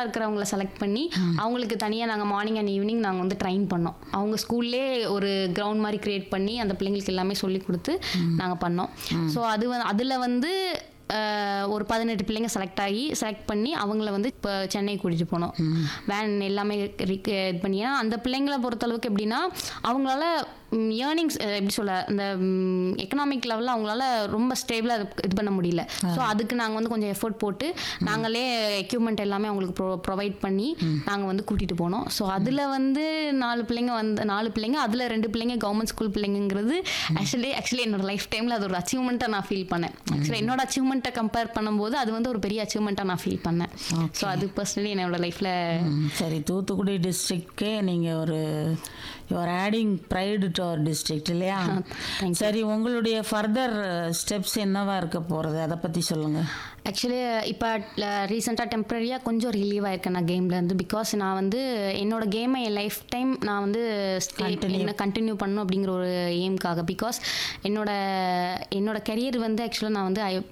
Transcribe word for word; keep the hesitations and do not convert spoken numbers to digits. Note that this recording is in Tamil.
இருக்கிறவங்கள செலக்ட் பண்ணி அவங்களுக்கு தனியாக நாங்கள் மார்னிங் அண்ட் ஈவினிங் நாங்கள் வந்து ட்ரெயின் பண்ணோம். அவங்க ஸ்கூல்லே ஒரு கிரவுண்ட் மாதிரி கிரியேட் பண்ணி அந்த பிள்ளைங்களுக்கு எல்லாமே சொல்லி கொடுத்து நாங்கள் பண்ணோம். ஸோ அது வந்து அதில் வந்து ஒரு பதினெட்டு பிள்ளைங்க செலக்ட் ஆகி செலக்ட் பண்ணி அவங்கள வந்து இப்போ சென்னை கூட்டிகிட்டு போனோம். வேன் எல்லாமே இது பண்ணி. ஏன்னா அந்த பிள்ளைங்களை பொறுத்தளவுக்கு எப்படின்னா அவங்களால ஏர்னிங்ஸ் எப்படி சொல்ல அந்த எக்கனாமிக் லெவலில் அவங்களால ரொம்ப ஸ்டேபிளாக இது பண்ண முடியல. ஸோ அதுக்கு நாங்கள் வந்து கொஞ்சம் எஃபோர்ட் போட்டு நாங்களே எக்யூப்மெண்ட் எல்லாமே அவங்களுக்கு ப்ரொ ப்ரொவைட் பண்ணி நாங்கள் வந்து கூட்டிகிட்டு போனோம். ஸோ அதில் வந்து நாலு பிள்ளைங்க வந்து நாலு பிள்ளைங்க அதில் ரெண்டு பிள்ளைங்க கவர்மெண்ட் ஸ்கூல் பிள்ளைங்கிறது ஆக்சுவலி ஆக்சுவலி என்னோட லைஃப் டைமில் அது ஒரு அச்சீவ்மெண்ட்டாக நான் ஃபீல் பண்ணேன். ஆக்சுவலி என்னோட அச்சீவ்மெண்ட்டை கம்பேர் பண்ணும்போது அது வந்து ஒரு பெரிய அச்சீவ்மெண்ட்டாக நான் ஃபீல் பண்ணேன். ஸோ அது பர்சனலி என்னோட லைஃப்பில். சரி, தூத்துக்குடி டிஸ்ட்ரிக்ட்கே நீங்கள் ஒரு you are adding pride to our district இல்லையா? சரி, உங்களுடைய ஃபர்தர் ஸ்டெப்ஸ் என்னவா இருக்க போகிறது, அதை பற்றி சொல்லுங்கள். ஆக்சுவலி இப்போ ரீசெண்டாக டெம்பரரியாக கொஞ்சம் ரிலீவ் ஆயிருக்கேன் நான் கேம்லேருந்து. பிகாஸ் நான் வந்து என்னோட கேமை என் லைஃப் டைம் நான் வந்து கண்டினியூ பண்ணணும் அப்படிங்கிற ஒரு எய்ம்காக. பிகாஸ் என்னோட என்னோட கெரியர் வந்து ஆக்சுவலாக நான் வந்து ஐ